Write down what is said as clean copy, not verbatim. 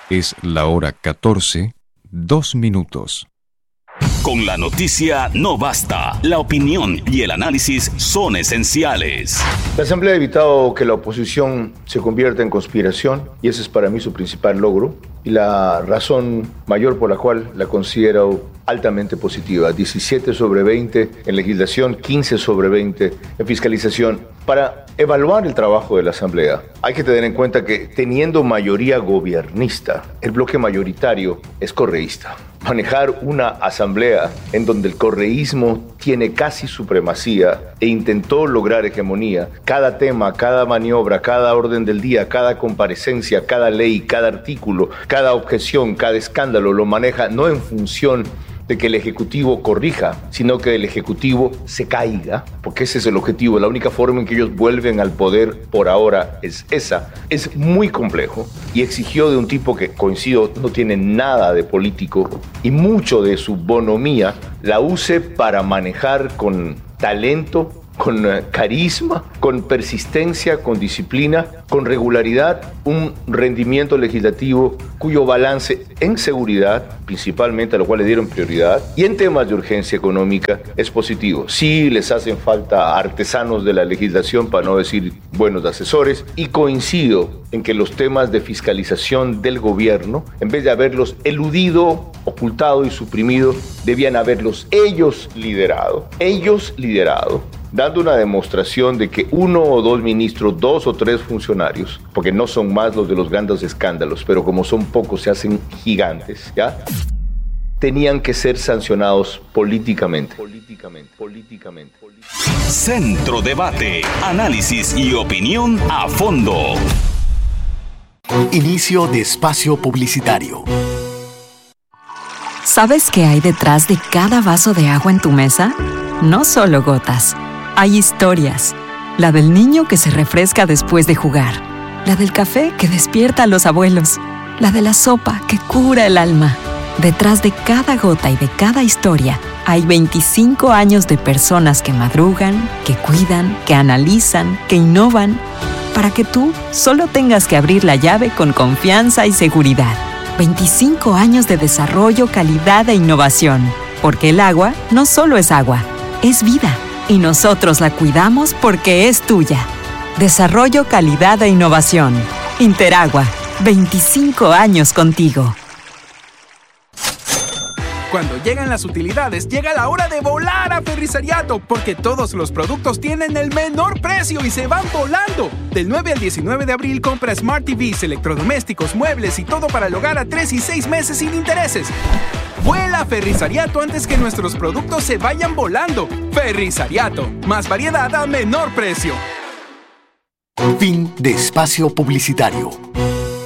Es la hora 14, 2 minutos. Con la noticia no basta. La opinión y el análisis son esenciales. La Asamblea ha evitado que la oposición se convierta en conspiración y ese es para mí su principal logro y la razón mayor por la cual la considero altamente positiva. 17 sobre 20 en legislación, 15 sobre 20 en fiscalización. Para evaluar el trabajo de la Asamblea, hay que tener en cuenta que teniendo mayoría gobiernista, el bloque mayoritario es correísta. Manejar una asamblea en donde el correísmo tiene casi supremacía e intentó lograr hegemonía, cada tema, cada maniobra, cada orden del día, cada comparecencia, cada ley, cada artículo, cada objeción, cada escándalo lo maneja no en función de que el Ejecutivo corrija, sino que el Ejecutivo se caiga, porque ese es el objetivo. La única forma en que ellos vuelven al poder por ahora es esa. Es muy complejo y exigió de un tipo que, coincido, no tiene nada de político y mucho de su bonomía la use para manejar con talento, con carisma, con persistencia, con disciplina, con regularidad, un rendimiento legislativo cuyo balance en seguridad, principalmente a lo cual le dieron prioridad, y en temas de urgencia económica es positivo. Sí les hacen falta artesanos de la legislación, para no decir buenos asesores, y coincido en que los temas de fiscalización del gobierno, en vez de haberlos eludido, ocultado y suprimido, debían haberlos ellos liderado, dando una demostración de que uno o dos ministros, dos o tres funcionarios, porque no son más los de los grandes escándalos, pero como son pocos se hacen gigantes, ¿ya? Tenían que ser sancionados políticamente. Centro Debate, análisis y opinión a fondo. Inicio de espacio publicitario. ¿Sabes qué hay detrás de cada vaso de agua en tu mesa? No solo gotas. Hay historias. La del niño que se refresca después de jugar. La del café que despierta a los abuelos. La de la sopa que cura el alma. Detrás de cada gota y de cada historia hay 25 años de personas que madrugan, que cuidan, que analizan, que innovan, para que tú solo tengas que abrir la llave con confianza y seguridad. 25 años de desarrollo, calidad e innovación. Porque el agua no solo es agua, es vida. Y nosotros la cuidamos porque es tuya. Desarrollo, calidad e innovación. Interagua, 25 años contigo. Cuando llegan las utilidades, llega la hora de volar a Ferrisariato, porque todos los productos tienen el menor precio y se van volando. Del 9 al 19 de abril compra Smart TVs, electrodomésticos, muebles y todo para el hogar a 3 y 6 meses sin intereses. Vuela a Ferrisariato antes que nuestros productos se vayan volando. Ferrisariato, más variedad a menor precio. Fin de espacio publicitario.